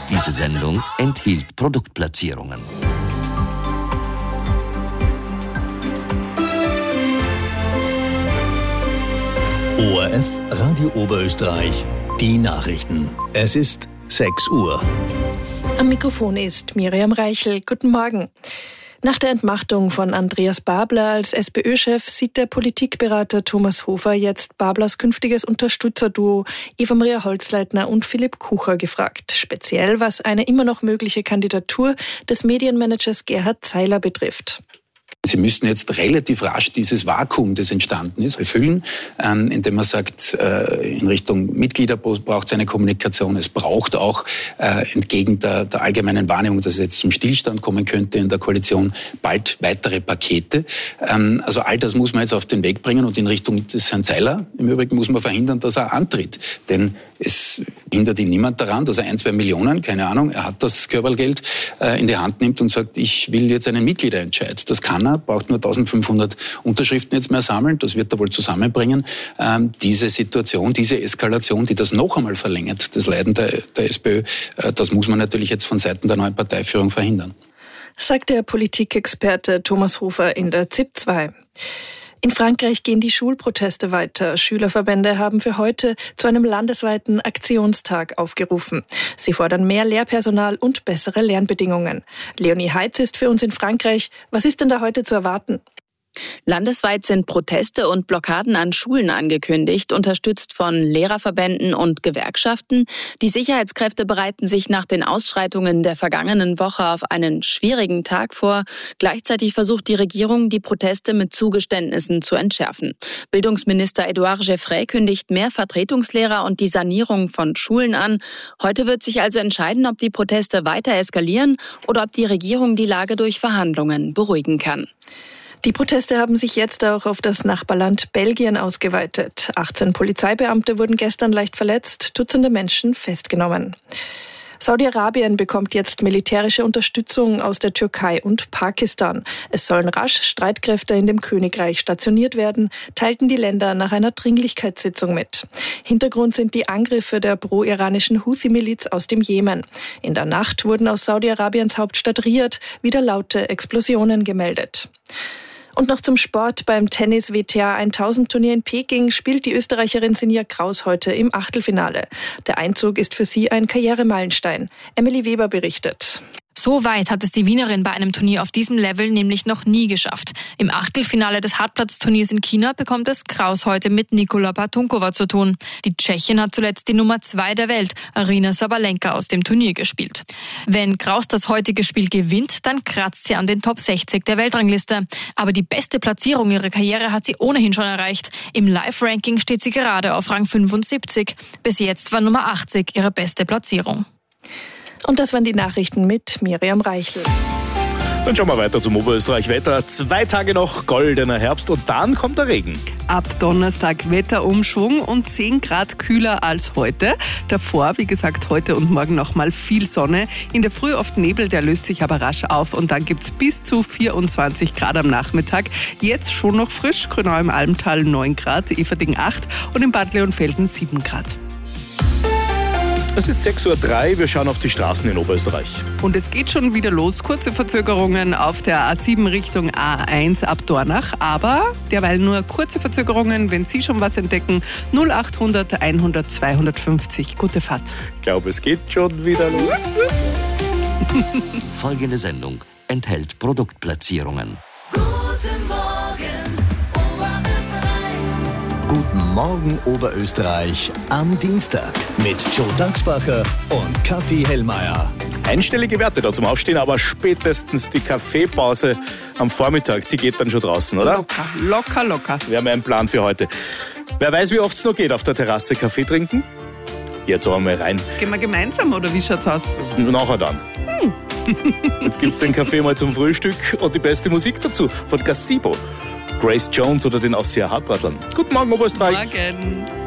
Diese Sendung enthielt Produktplatzierungen. ORF Radio Oberösterreich, die Nachrichten. Es ist 6 Uhr. Am Mikrofon ist Miriam Reichel. Guten Morgen. Nach der Entmachtung von Andreas Babler als SPÖ-Chef sieht der Politikberater Thomas Hofer jetzt Bablers künftiges Unterstützerduo Eva-Maria Holzleitner und Philipp Kucher gefragt. Speziell was eine immer noch mögliche Kandidatur des Medienmanagers Gerhard Zeiler betrifft. Sie müssten jetzt relativ rasch dieses Vakuum, das entstanden ist, befüllen, indem man sagt, in Richtung Mitglieder braucht es eine Kommunikation. Es braucht auch entgegen der allgemeinen Wahrnehmung, dass es jetzt zum Stillstand kommen könnte in der Koalition, bald weitere Pakete. Also all das muss man jetzt auf den Weg bringen und in Richtung des Herrn Zeiler im Übrigen muss man verhindern, dass er antritt. Denn es hindert ihn niemand daran, dass er 1-2 Millionen, keine Ahnung, er hat das Körpergeld, in die Hand nimmt und sagt, ich will jetzt einen Mitgliederentscheid. Das kann er. Braucht nur 1500 Unterschriften jetzt mehr sammeln, das wird er wohl zusammenbringen. Diese Situation, diese Eskalation, die das noch einmal verlängert, das Leiden der SPÖ, das muss man natürlich jetzt von Seiten der neuen Parteiführung verhindern. Sagt der Politikexperte Thomas Hofer in der ZIP 2. In Frankreich gehen die Schulproteste weiter. Schülerverbände haben für heute zu einem landesweiten Aktionstag aufgerufen. Sie fordern mehr Lehrpersonal und bessere Lernbedingungen. Leonie Heitz ist für uns in Frankreich. Was ist denn da heute zu erwarten? Landesweit sind Proteste und Blockaden an Schulen angekündigt, unterstützt von Lehrerverbänden und Gewerkschaften. Die Sicherheitskräfte bereiten sich nach den Ausschreitungen der vergangenen Woche auf einen schwierigen Tag vor. Gleichzeitig versucht die Regierung, die Proteste mit Zugeständnissen zu entschärfen. Bildungsminister Édouard Geoffrey kündigt mehr Vertretungslehrer und die Sanierung von Schulen an. Heute wird sich also entscheiden, ob die Proteste weiter eskalieren oder ob die Regierung die Lage durch Verhandlungen beruhigen kann. Die Proteste haben sich jetzt auch auf das Nachbarland Belgien ausgeweitet. 18 Polizeibeamte wurden gestern leicht verletzt, Dutzende Menschen festgenommen. Saudi-Arabien bekommt jetzt militärische Unterstützung aus der Türkei und Pakistan. Es sollen rasch Streitkräfte in dem Königreich stationiert werden, teilten die Länder nach einer Dringlichkeitssitzung mit. Hintergrund sind die Angriffe der pro-iranischen Houthi-Miliz aus dem Jemen. In der Nacht wurden aus Saudi-Arabiens Hauptstadt Riad wieder laute Explosionen gemeldet. Und noch zum Sport. Beim Tennis-WTA 1000-Turnier in Peking spielt die Österreicherin Sinja Kraus heute im Achtelfinale. Der Einzug ist für sie ein Karrieremeilenstein. Emily Weber berichtet. So weit hat es die Wienerin bei einem Turnier auf diesem Level nämlich noch nie geschafft. Im Achtelfinale des Hartplatzturniers in China bekommt es Kraus heute mit Nikola Batunkova zu tun. Die Tschechin hat zuletzt die Nummer 2 der Welt, Aryna Sabalenka, aus dem Turnier gespielt. Wenn Kraus das heutige Spiel gewinnt, dann kratzt sie an den Top 60 der Weltrangliste. Aber die beste Platzierung ihrer Karriere hat sie ohnehin schon erreicht. Im Live-Ranking steht sie gerade auf Rang 75. Bis jetzt war Nummer 80 ihre beste Platzierung. Und das waren die Nachrichten mit Miriam Reichel. Dann schauen wir weiter zum Oberösterreich-Wetter. 2 Tage noch goldener Herbst und dann kommt der Regen. Ab Donnerstag Wetterumschwung und 10 Grad kühler als heute. Davor, wie gesagt, heute und morgen nochmal viel Sonne. In der Früh oft Nebel, der löst sich aber rasch auf und dann gibt's bis zu 24 Grad am Nachmittag. Jetzt schon noch frisch, Grünau im Almtal 9 Grad, Eferding 8 und in Bad Leonfelden 7 Grad. Es ist 6:03 Uhr, wir schauen auf die Straßen in Oberösterreich. Und es geht schon wieder los. Kurze Verzögerungen auf der A7 Richtung A1 ab Dornach. Aber derweil nur kurze Verzögerungen, wenn Sie schon was entdecken. 0800 100 250. Gute Fahrt. Ich glaube, es geht schon wieder los. Folgende Sendung enthält Produktplatzierungen. Guten Morgen Oberösterreich am Dienstag mit Joe Dachsbacher und Kathi Hellmeier. Einstellige Werte da zum Aufstehen, aber spätestens die Kaffeepause am Vormittag, die geht dann schon draußen, oder? Locker. Wir haben einen Plan für heute. Wer weiß, wie oft es noch geht, auf der Terrasse Kaffee trinken? Jetzt aber mal rein. Gehen wir gemeinsam oder wie schaut's aus? Nachher dann. Jetzt gibt's den Kaffee mal zum Frühstück und die beste Musik dazu von Gazebo. Grace Jones oder den Ausseher Hartbrattlern. Guten Morgen, Oberösterreich. Morgen.